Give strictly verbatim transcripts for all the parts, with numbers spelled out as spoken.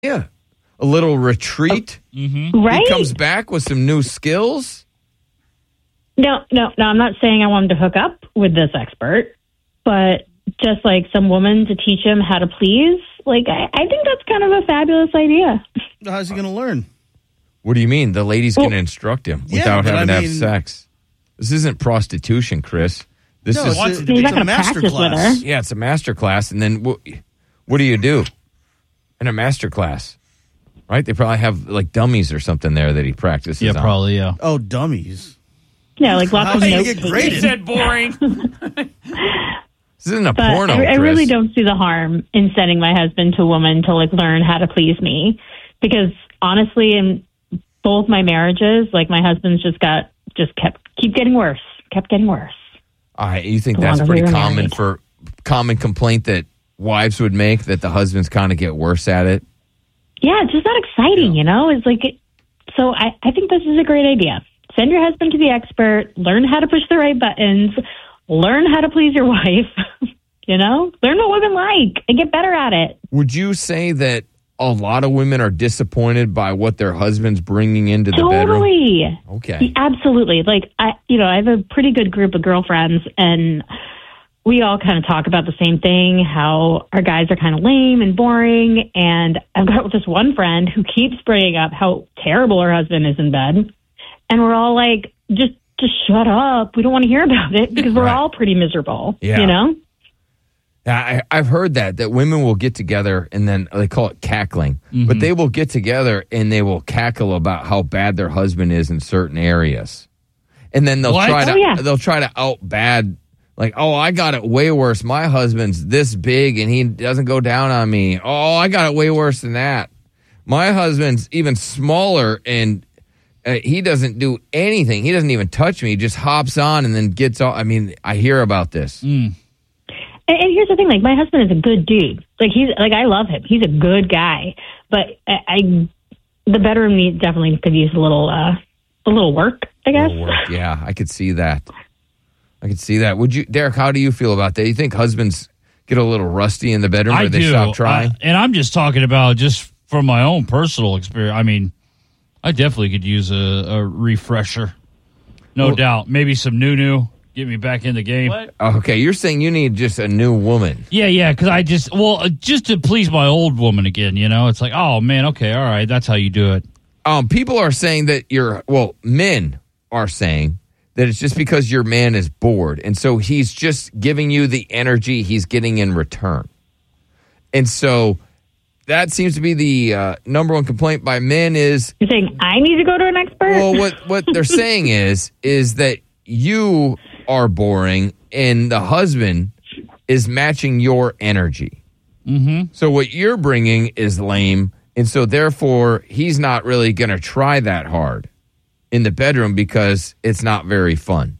Yeah. A little retreat. Oh, mm-hmm. Right? He comes back with some new skills. No, no, no, I'm not saying I want him to hook up with this expert, but just like some woman to teach him how to please, like, I, I think that's kind of a fabulous idea. How's he going to learn? What do you mean? The lady's Well, going to instruct him yeah, without but having I to mean- have sex. This isn't prostitution, Chris. This No, is it's, a, He's it's not a gonna master practice with class. her. yeah, it's a master class. And then what, what do you do in a master class? Right? They probably have like dummies or something there that he practices Yeah, on. probably, yeah. Oh, dummies. Yeah, like lots How of do you notes. get graded? said boring. This isn't a But porno, I, I Chris. really don't see the harm in sending my husband to a woman to like learn how to please me, because honestly, in both my marriages, like my husband's just got just kept keep getting worse, kept getting worse. All right, you think The that's longer we pretty were common married. for common complaint that wives would make, that the husbands kind of get worse at it? Yeah, it's just not exciting, you know? It's like, it, so I, I think this is a great idea. Send your husband to the expert, learn how to push the right buttons, learn how to please your wife, you know? Learn what women like and get better at it. Would you say that a lot of women are disappointed by what their husband's bringing into the bedroom? Totally. Okay. Absolutely. Like, I, you know, I have a pretty good group of girlfriends, and we all kind of talk about the same thing, how our guys are kind of lame and boring. And I've got this one friend who keeps bringing up how terrible her husband is in bed. And we're all like, just, just shut up. We don't want to hear about it because we're Right. all pretty miserable, Yeah. you know? I, I've heard that, that women will get together and then they call it cackling, Mm-hmm. but they will get together and they will cackle about how bad their husband is in certain areas. And then they'll What? try to, Oh, yeah. they'll try to out bad, like, oh, I got it way worse. My husband's this big and he doesn't go down on me. Oh, I got it way worse than that. My husband's even smaller and uh, he doesn't do anything. He doesn't even touch me. He just hops on and then gets off. I mean, I hear about this. Mm. And, and here's the thing, like, my husband is a good dude. Like, he's, like, I love him. He's a good guy. But I, I the bedroom needs, definitely could use a little, uh, a little work, I guess. Little work. Yeah, I could see that. I could see that. Would you, Derek? How do you feel about that? You think husbands get a little rusty in the bedroom, I or they do. stop trying? I- and I'm just talking about just from my own personal experience. I mean, I definitely could use a, a refresher. No Well- doubt. Maybe some new-new. Get me back in the game. Okay, you're saying you need just a new woman. Yeah, yeah, because I just, well, uh, just to please my old woman again, you know? It's like, oh, man, okay, all right, that's how you do it. Um, people are saying that you're, well, men are saying that it's just because your man is bored, and so he's just giving you the energy he's getting in return. And so that seems to be the uh, number one complaint by men is, You're saying I need to go to an expert? well, what, what they're saying is, is that you are boring and the husband is matching your energy. Mm-hmm. So what you're bringing is lame, and so therefore he's not really going to try that hard in the bedroom because it's not very fun.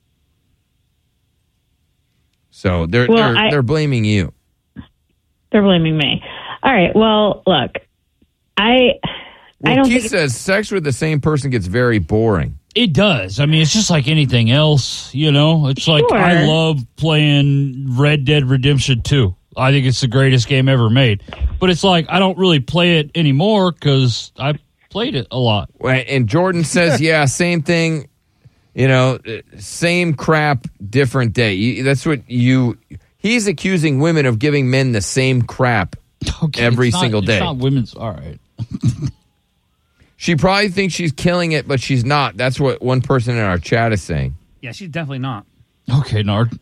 So they're Well, they're I- they're blaming you. They're blaming me. All right. Well, look, I Well, I don't Keith think says sex with the same person gets very boring. It does. I mean, it's just like anything else, you know? It's like, Sure. I love playing Red Dead Redemption two. I think it's the greatest game ever made. But it's like, I don't really play it anymore because I played it a lot. Well, and Jordan says, yeah, same thing. You know, same crap, different day. You, that's what you. He's accusing women of giving men the same crap Okay, every it's not- single day. It's not women's. All right. She probably thinks she's killing it, but she's not. That's what one person in our chat is saying. Yeah, she's definitely not. Okay, Nard.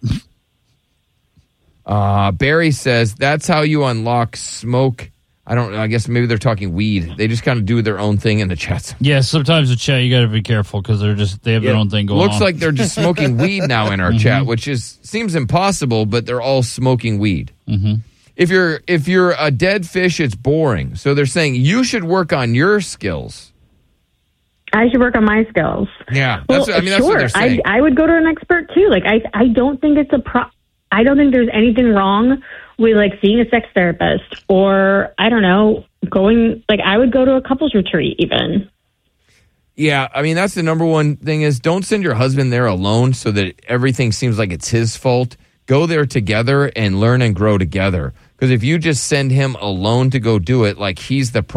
Uh, Barry says that's how you unlock smoke. I don't know. I guess maybe they're talking weed. They just kind of do their own thing in the chats. Yeah, sometimes the chat, you got to be careful because they're just, they have their own thing going Looks on. like they're just smoking weed now in our chat, which is seems impossible, but they're all smoking weed. Mm-hmm. If you're if you're a dead fish, it's boring. So they're saying you should work on your skills. I should work on my skills. Yeah, Well, that's what, I mean that's sure. what they're saying. I I would go to an expert too. Like I I don't think it's a pro. I don't think there's anything wrong with like seeing a sex therapist or I don't know going like I would go to a couples retreat even. Yeah, I mean, that's the number one thing is don't send your husband there alone so that everything seems like it's his fault. Go there together and learn and grow together. Because if you just send him alone to go do it, like he's the